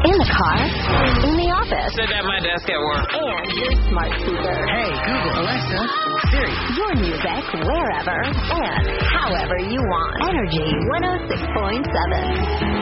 in the car, in the office. Sit at my desk at work. And your smart speaker. Hey, Google, Alexa, Siri. Your music wherever and however you want. Energy 106.7.